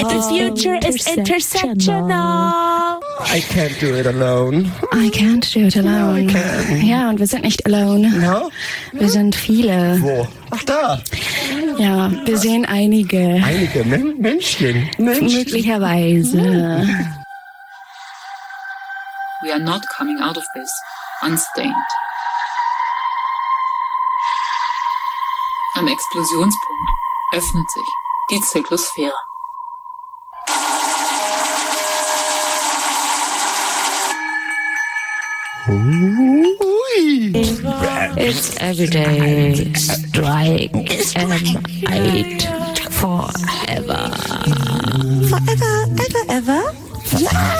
The future is intersectional. I can't do it alone. I can't do it alone. No, I can. Ja, und wir sind nicht alone. No? Wir sind viele. Wo? Ach, da. Ja, wir sehen einige. Einige Menschen. Möglicherweise. We are not coming out of this unstained. Am Explosionspunkt öffnet sich die Zyklusphäre. It's everyday strike and fight forever. Forever, ever, ever?